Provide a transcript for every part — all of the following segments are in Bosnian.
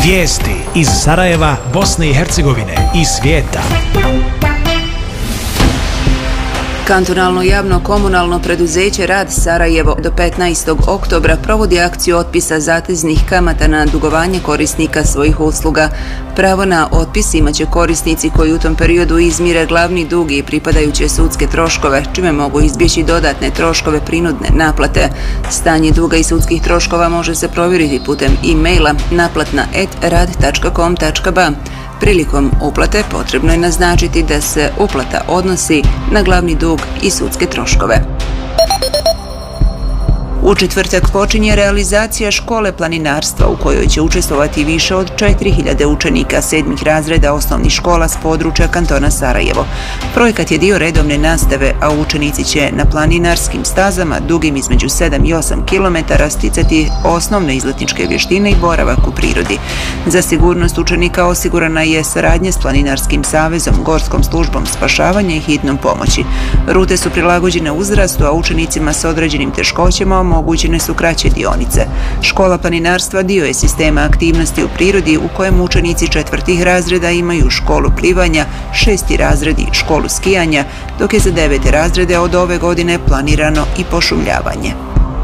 Vijesti iz Sarajeva, Bosne i Hercegovine i svijeta. Kantonalno javno komunalno preduzeće Rad Sarajevo do 15. oktobra provodi akciju otpisa zateznih kamata na dugovanje korisnika svojih usluga. Pravo na otpis imaće korisnici koji u tom periodu izmire glavni dug i pripadajuće sudske troškove, čime mogu izbjeći dodatne troškove prinudne naplate. Stanje duga i sudskih troškova može se provjeriti putem e-maila naplatna@rad.com.ba. Prilikom uplate potrebno je naznačiti da se uplata odnosi na glavni dug i sudske troškove. U četvrtak počinje realizacija škole planinarstva u kojoj će učestvovati više od 4000 učenika 7. razreda osnovnih škola s područja kantona Sarajevo. Projekat je dio redovne nastave, a učenici će na planinarskim stazama dugim između 7 i 8 km sticati osnovne izletničke vještine i boravak u prirodi. Za sigurnost učenika osigurana je saradnja s Planinarskim savezom, Gorskom službom spašavanja i hitnom pomoći. Rute su prilagođene uzrastu, a učenicima s određenim teškoćama omogućene su kraće dionice. Škola planinarstva dio je sistema aktivnosti u prirodi u kojem učenici 4. razreda imaju školu plivanja, 6. razredi školu skijanja, dok je za 9. razrede od ove godine planirano i pošumljavanje.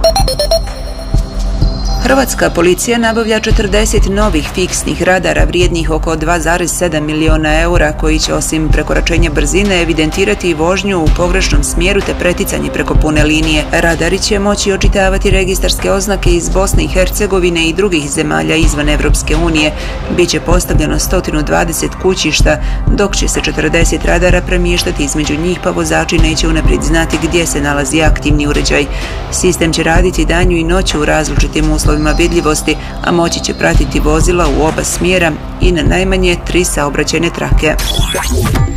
Hrvatska policija nabavlja 40 novih fiksnih radara vrijednih oko 2,7 miliona eura koji će osim prekoračenja brzine evidentirati vožnju u pogrešnom smjeru te preticanje preko pune linije. Radari će moći očitavati registarske oznake iz Bosne i Hercegovine i drugih zemalja izvan Evropske unije. Biće postavljeno 120 kućišta, dok će se 40 radara premještati između njih, pa vozači neće unaprijed znati gdje se nalazi aktivni uređaj. Sistem će raditi danju i noću u različitim uslovima vidljivosti, a moći će pratiti vozila u oba smjera i na najmanje 3 saobraćajne trake.